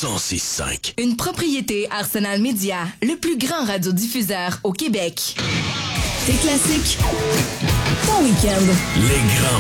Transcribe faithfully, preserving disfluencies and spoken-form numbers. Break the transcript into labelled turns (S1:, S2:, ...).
S1: cent six cinq.
S2: Une propriété Arsenal Média, le plus grand radiodiffuseur au Québec. C'est classique. Ton week-end.
S1: Les grands